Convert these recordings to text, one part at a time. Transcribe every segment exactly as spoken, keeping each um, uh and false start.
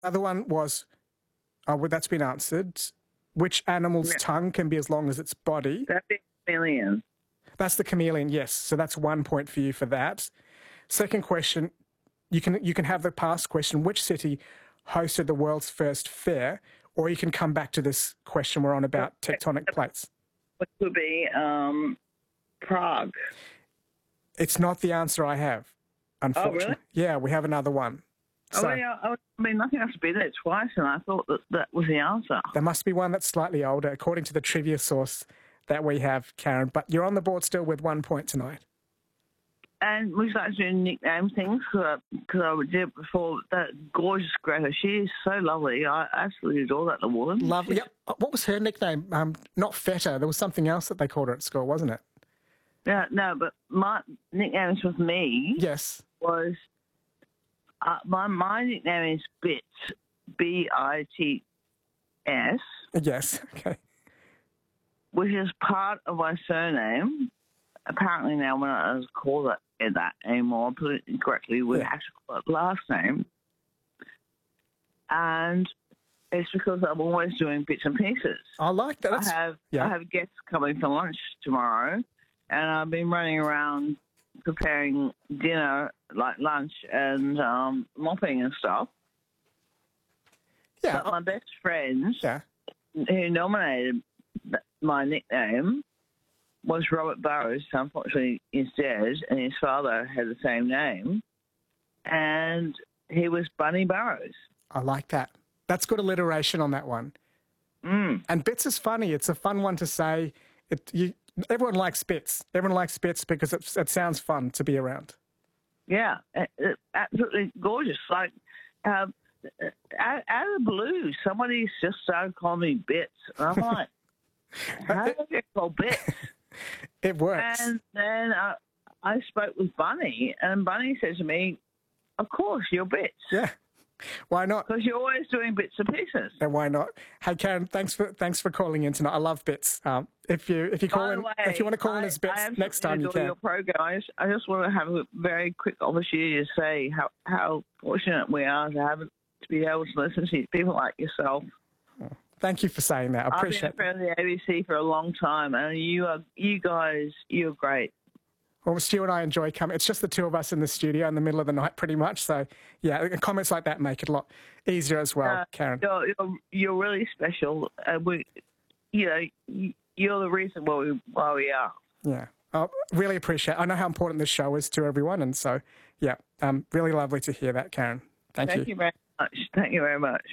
Other one was, oh, well, that's been answered. Which animal's Yeah. tongue can be as long as its body? That'd be a million. That's the chameleon, yes. So that's one point for you for that. Second question, you can you can have the past question, which city hosted the world's first fair? Or you can come back to this question we're on about tectonic plates. Which would be um, Prague. It's not the answer I have, unfortunately. Oh, really? Yeah, we have another one. So oh, yeah, I mean, nothing else to be there twice, and I thought that that was the answer. there must be one that's slightly older, according to the trivia source that we have, Karen. But you're on the board still with one point tonight. And we started doing nickname things because I did it before. That gorgeous Greta, she is so lovely. I absolutely adore that little woman. Lovely. Yep. What was her nickname? Um, not Feta. There was something else that they called her at school, wasn't it? Yeah, no, but my nicknames with me Yes. was uh, my my nickname is Bits, B I T S, Yes. Okay. which is part of my surname. Apparently now when I was called it that anymore, put it incorrectly, we Yeah. have to call it last name. And it's because I'm always doing bits and pieces. I like that. I That's, have yeah. I have guests coming for lunch tomorrow, and I've been running around preparing dinner, like lunch and um, mopping and stuff. yeah. But my best friend Yeah. who nominated th- my nickname was Robert Burrows, who unfortunately is dead, and his father had the same name, and he was Bunny Burrows. I like that. That's good alliteration on that one. Mm. And Bits is funny. It's a fun one to say. It, you, everyone likes Bits. Everyone likes Bits because it, it sounds fun to be around. Yeah, it, it, absolutely gorgeous. Like, um, out, out of the blue, somebody's just started calling me Bits. And I'm like, how do I get called Bits? It works. And then I, I spoke with Bunny, and Bunny said to me, of course, you're Bits. Yeah. Why not? Because you're always doing bits and pieces. And why not? Hey Karen, thanks for thanks for calling in tonight. I love Bits. Um, if you if you call By in, the way, if you want to call in I- as Bits I next time, you absolutely can. adore your program. I just, I just want to have a very quick opportunity to say how, how fortunate we are to have to be able to listen to people like yourself. Thank you for saying that. I I've been a appreciate it. friend of the A B C for a long time, and you are you guys, you're great. Well, Stu and I enjoy coming. It's just the two of us in the studio in the middle of the night, pretty much. So, yeah, comments like that make it a lot easier as well, Uh, Karen. You're, you're, you're really special. Uh, we, you know, you're the reason why we why we are. Yeah, I really appreciate it. I know how important this show is to everyone, and so, yeah, um, really lovely to hear that, Karen. Thank, Thank you very much. Thank you very much.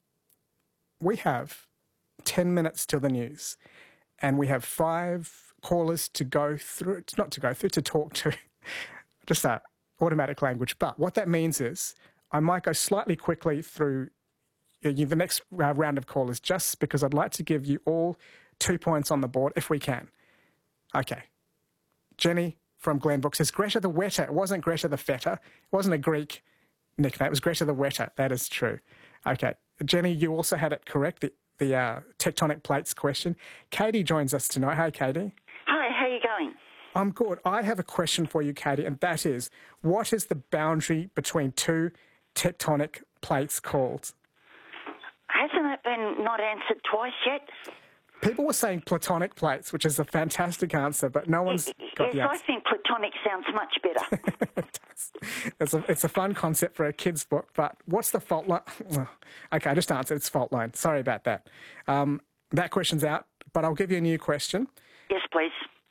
We have ten minutes till the news, and we have five callers to go through, not to go through, to talk to, just that automatic language. But what that means is I might go slightly quickly through uh, you- the next uh, round of callers just because I'd like to give you all two points on the board if we can. Okay. Jenny from Glenbrook says, Greta the Wetter. It wasn't Greta the Fetter. It wasn't a Greek nickname. It was Greta the Wetter. That is true. Okay. Jenny, you also had it correct, the, the uh, tectonic plates question. Katie joins us tonight. Hi, Katie. Hi, how are you going? I'm good. I have a question for you, Katie, and that is, what is the boundary between two tectonic plates called? Hasn't it been not answered twice yet? People were saying platonic plates, which is a fantastic answer, but no one's got Yes, the I answer. think platonic sounds much better. It's a, it's a fun concept for a kid's book, but what's the fault line? Okay, I just answered. It's fault line. Sorry about that. Um, that question's out, but I'll give you a new question. Yes, please.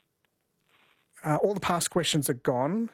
Uh, all the past questions are gone.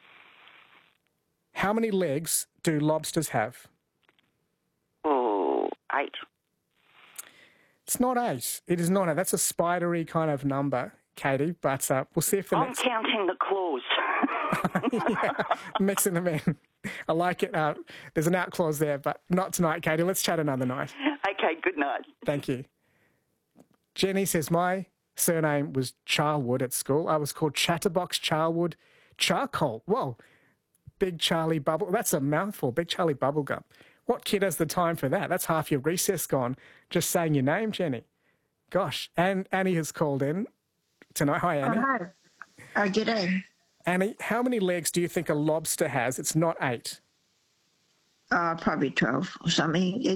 How many legs do lobsters have? Oh, eight. It's not eight. It is not eight. That's a spidery kind of number, Katie, but uh, we'll see if the I'm next... counting the claws. yeah, mixing them in. I like it. Uh, there's an out clause there, but not tonight, Katie. Let's chat another night. Okay, good night. Thank you. Jenny says, my surname was Charlwood at school. I was called Chatterbox Charlwood Charcoal. Whoa. Big Charlie Bubble. That's a mouthful. Big Charlie Bubblegum. What kid has the time for that? That's half your recess gone. Just saying your name, Jenny. Gosh. And Annie has called in tonight. Hi, Annie. Oh, hi. Oh, g'day. Annie, how many legs do you think a lobster has? It's not eight. Uh, probably twelve or something.